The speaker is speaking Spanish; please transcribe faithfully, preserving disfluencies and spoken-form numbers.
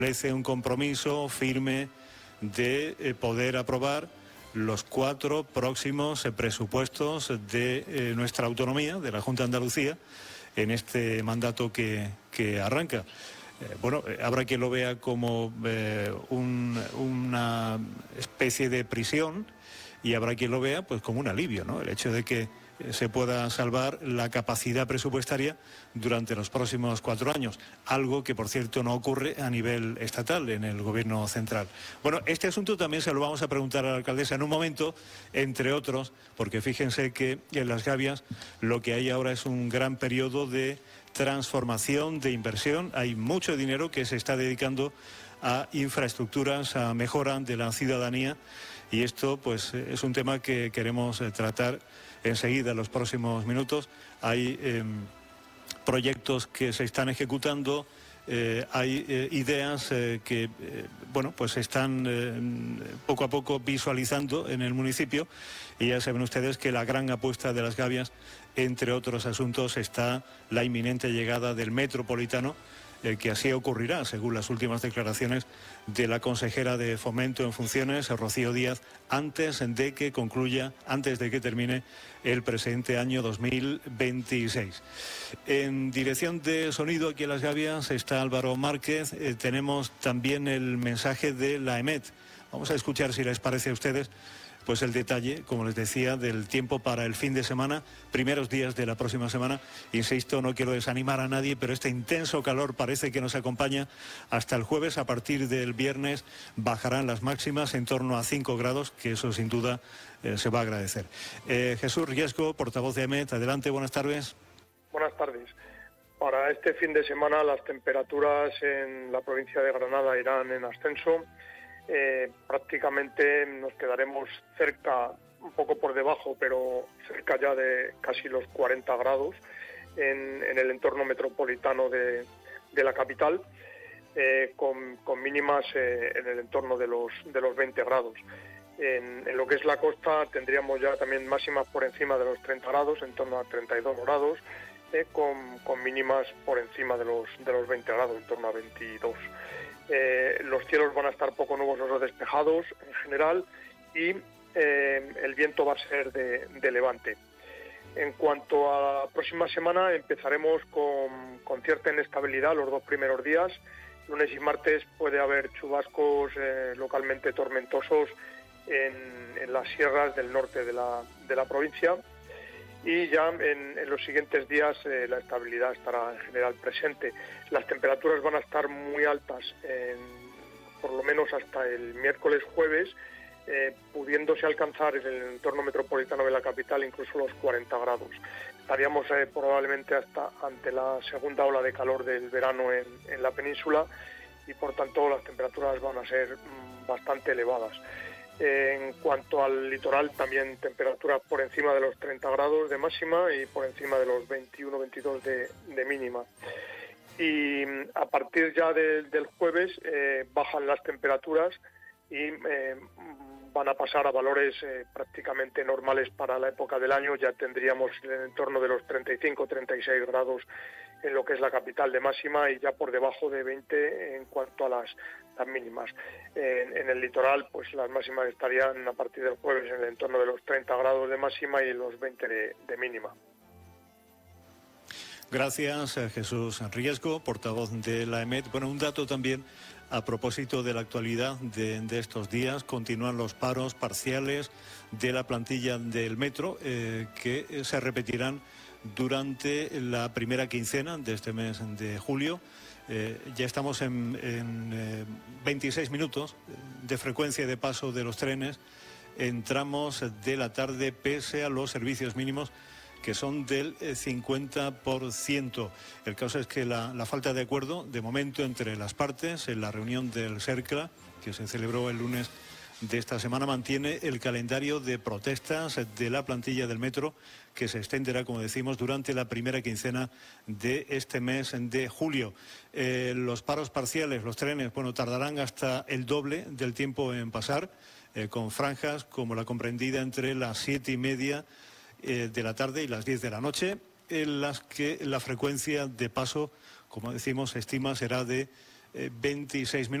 establece un compromiso firme de eh, poder aprobar los cuatro próximos eh, presupuestos de eh, nuestra autonomía, de la Junta de Andalucía, en este mandato que, que arranca. Eh, bueno, eh, habrá quien lo vea como eh, un, una especie de prisión y habrá quien lo vea pues como un alivio, ¿no? El hecho de que se pueda salvar la capacidad presupuestaria durante los próximos cuatro años, algo que por cierto no ocurre a nivel estatal en el gobierno central. Bueno, este asunto también se lo vamos a preguntar a la alcaldesa en un momento, entre otros, porque fíjense que en Las Gavias lo que hay ahora es un gran periodo de transformación, de inversión. Hay mucho dinero que se está dedicando a infraestructuras, a mejora de la ciudadanía, y esto pues es un tema que queremos tratar enseguida en los próximos minutos. Hay eh, proyectos que se están ejecutando, eh, hay eh, ideas eh, que eh, bueno pues se están eh, poco a poco visualizando en el municipio, y ya saben ustedes que la gran apuesta de Las Gavias, entre otros asuntos, está la inminente llegada del metropolitano, eh, que así ocurrirá, según las últimas declaraciones de la consejera de Fomento en funciones, Rocío Díaz, antes de que concluya, antes de que termine el presente año dos mil veintiséis. En dirección de sonido aquí en Las Gavias está Álvaro Márquez. Eh, tenemos también el mensaje de la EMET. Vamos a escuchar, si les parece a ustedes, pues el detalle, como les decía, del tiempo para el fin de semana, primeros días de la próxima semana. Insisto, no quiero desanimar a nadie, pero este intenso calor parece que nos acompaña hasta el jueves. A partir del viernes bajarán las máximas en torno a cinco grados, que eso sin duda eh, se va a agradecer. Eh, Jesús Riesgo, portavoz de EMET, adelante, buenas tardes. Buenas tardes. Para este fin de semana las temperaturas en la provincia de Granada irán en ascenso. Eh, prácticamente nos quedaremos cerca, un poco por debajo, pero cerca ya de casi los cuarenta grados en, en el entorno metropolitano de, de la capital, eh, con, con mínimas eh, en el entorno de los, de los veinte grados. En, en lo que es la costa tendríamos ya también máximas por encima de los treinta grados, en torno a treinta y dos grados, eh, con, con mínimas por encima de los, de los veinte grados, en torno a veintidós. Eh, los cielos van a estar poco nubosos o despejados en general, y eh, el viento va a ser de, de levante. En cuanto a la próxima semana, empezaremos con, con cierta inestabilidad los dos primeros días. Lunes y martes puede haber chubascos eh, localmente tormentosos en, en las sierras del norte de la, de la provincia, y ya en, en los siguientes días eh, la estabilidad estará en general presente. Las temperaturas van a estar muy altas, en, por lo menos hasta el miércoles jueves, eh, pudiéndose alcanzar en el entorno metropolitano de la capital incluso los cuarenta grados. Estaríamos eh, probablemente hasta ante la segunda ola de calor del verano en, en la península, y por tanto las temperaturas van a ser mm, bastante elevadas. En cuanto al litoral, también temperaturas por encima de los treinta grados de máxima y por encima de los veintiuno veintidós de, de mínima. Y a partir ya de, del jueves eh, bajan las temperaturas y eh, van a pasar a valores eh, prácticamente normales para la época del año. Ya tendríamos en el entorno de los treinta y cinco treinta y seis grados en lo que es la capital de máxima, y ya por debajo de veinte en cuanto a las, las mínimas. En, en el litoral, pues las máximas estarían a partir del jueves en el entorno de los treinta grados de máxima y los veinte de, de mínima. Gracias, Jesús Riesgo, portavoz de la EMET. Bueno, un dato también a propósito de la actualidad de, de estos días. Continúan los paros parciales de la plantilla del metro, eh, que se repetirán durante la primera quincena de este mes de julio. Eh, ya estamos en, en eh, veintiséis minutos de frecuencia de paso de los trenes en tramos de la tarde, pese a los servicios mínimos, que son del cincuenta por ciento. El caso es que la, la falta de acuerdo, de momento, entre las partes en la reunión del CERCLA, que se celebró el lunes de esta semana, mantiene el calendario de protestas de la plantilla del metro, que se extenderá, como decimos, durante la primera quincena de este mes de julio. Eh, los paros parciales, los trenes, bueno, tardarán hasta el doble del tiempo en pasar, eh, con franjas como la comprendida entre las siete y media eh, de la tarde y las diez de la noche, en las que la frecuencia de paso, como decimos, se estima será de veintiséis minutos.